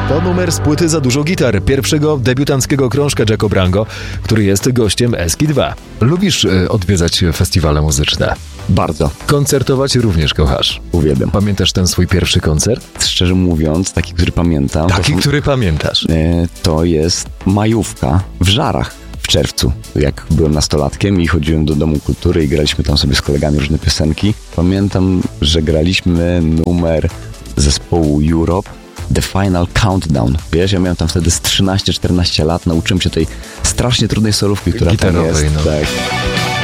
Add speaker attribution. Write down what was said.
Speaker 1: To numer z płyty Za dużo gitar, pierwszego debiutanckiego krążka Jacko Brango, który jest gościem Eski 2. Lubisz odwiedzać festiwale muzyczne?
Speaker 2: Bardzo.
Speaker 1: Koncertować również kochasz?
Speaker 2: Uwielbiam.
Speaker 1: Pamiętasz ten swój pierwszy koncert?
Speaker 2: Szczerze mówiąc, taki, który pamiętam...
Speaker 1: Który pamiętasz?
Speaker 2: To jest majówka w Żarach w czerwcu. Jak byłem nastolatkiem i chodziłem do Domu Kultury i graliśmy tam sobie z kolegami różne piosenki. Pamiętam, że graliśmy numer zespołu Europe, The Final Countdown. Wiesz, ja miałem tam wtedy z 13-14 lat, nauczyłem się tej strasznie trudnej solówki, która tam jest.
Speaker 1: No.
Speaker 2: Tak.